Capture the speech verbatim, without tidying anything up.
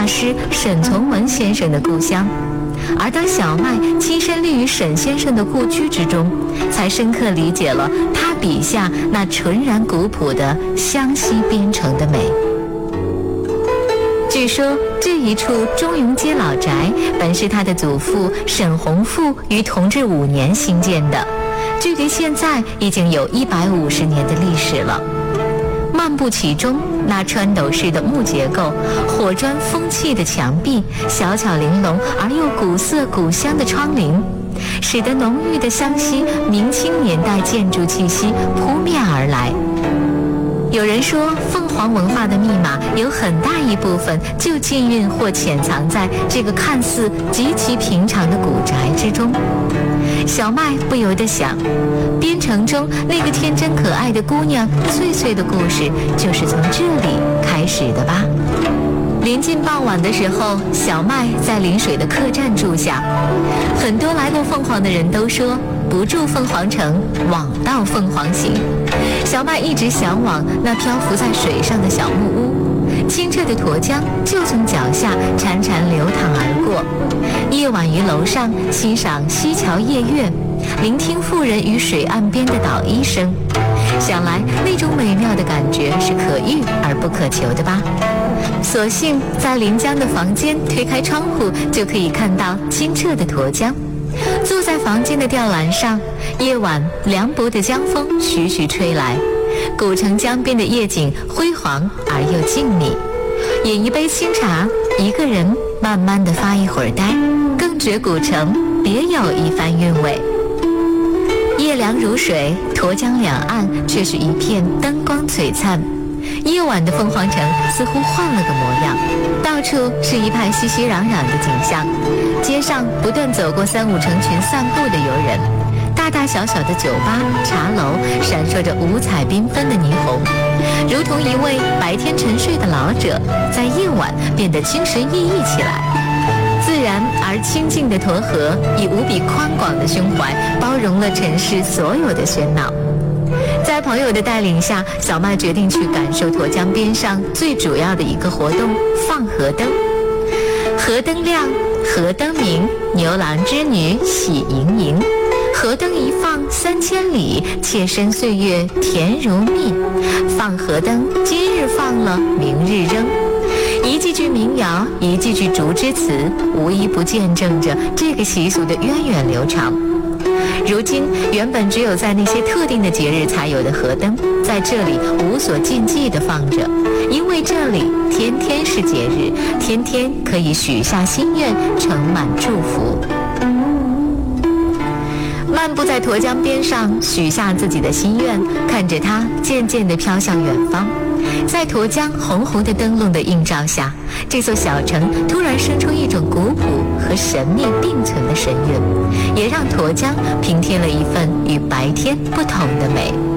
大师沈从文先生的故乡。而当小麦亲身立于沈先生的故居之中，才深刻理解了他笔下那纯然古朴的湘西边城的美。据说这一处中庸街老宅本是他的祖父沈弘复于同治五年兴建的，距离现在已经有一百五十年的历史了。漫步其中，那穿斗式的木结构、火砖风气的墙壁、小巧玲珑而又古色古香的窗棂，使得浓郁的湘西明清年代建筑气息扑面而来。有人说，凤凰文化的密码有很大一部分就浸蕴或潜藏在这个看似极其平常的古宅之中。小麦不由得想，边城中那个天真可爱的姑娘翠翠的故事，就是从这里开始的吧。临近傍晚的时候，小麦在临水的客栈住下。很多来过凤凰的人都说，不住凤凰城，枉到凤凰行。小麦一直向往那漂浮在水上的小木屋，清澈的沱江就从脚下潺潺流淌而过。夜晚于楼上欣赏西桥夜月，聆听妇人于水岸边的捣衣声，想来那种美妙的感觉是可遇而不可求的吧。所幸在临江的房间推开窗户，就可以看到清澈的沱江。坐在房间的吊篮上，夜晚凉薄的江风徐徐吹来，古城江边的夜景辉煌而又静谧。饮一杯清茶，一个人慢慢地发一会儿呆，更觉古城别有一番韵味。夜凉如水，沱江两岸却是一片灯光璀璨。夜晚的凤凰城似乎换了个模样，到处是一派熙熙攘攘的景象，街上不断走过三五成群散步的游人，大大小小的酒吧、茶楼闪烁着五彩缤纷的霓虹，如同一位白天沉睡的老者，在夜晚变得精神奕奕起来。自然而清静的沱河以无比宽广的胸怀包容了尘世所有的喧闹。在朋友的带领下，小麦决定去感受沱江边上最主要的一个活动——放河灯。河灯亮，河灯明，牛郎织女喜盈盈。河灯一放三千里，妾身岁月甜如蜜。放河灯，今日放了，明日扔。一句句民谣，一句句竹枝词，无一不见证着这个习俗的源远流长。如今原本只有在那些特定的节日才有的河灯，在这里无所禁忌地放着，因为这里天天是节日，天天可以许下心愿，盛满祝福。漫步在沱江边上，许下自己的心愿，看着它渐渐地飘向远方。在沱江红红的灯笼的映照下，这座小城突然生出一种古朴和神秘并存的神韵，也让沱江平添了一份与白天不同的美。